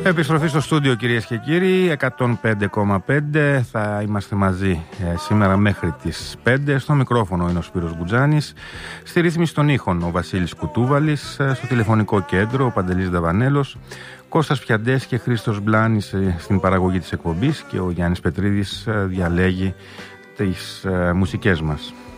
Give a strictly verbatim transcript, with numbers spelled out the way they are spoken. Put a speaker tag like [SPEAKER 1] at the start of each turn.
[SPEAKER 1] Επιστροφή στο στούντιο, κυρίες και κύριοι, εκατόν πέντε κόμμα πέντε. Θα είμαστε μαζί ε, σήμερα μέχρι τις πέντε. Στο μικρόφωνο είναι ο Σπύρος Γκουτζάνης. Στη ρύθμιση των ήχων ο Βασίλης Κουτούβαλης. Ε, στο τηλεφωνικό κέντρο ο Παντελής Δαβανέλος. Κώστας Πιαντές και Χρήστος Μπλάνης ε, στην παραγωγή της εκπομπής. Και ο Γιάννης Πετρίδης ε, διαλέγει τις ε, μουσικές μας.